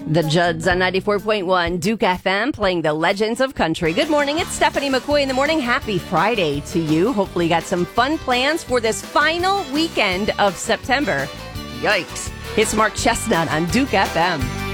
The Judds on 94.1 Duke FM playing the Legends of Country. Good morning. It's Stephanie McCoy in the morning. Happy Friday to you. Hopefully you got some fun plans for this final weekend of September. Yikes. It's Mark Chestnut on Duke FM.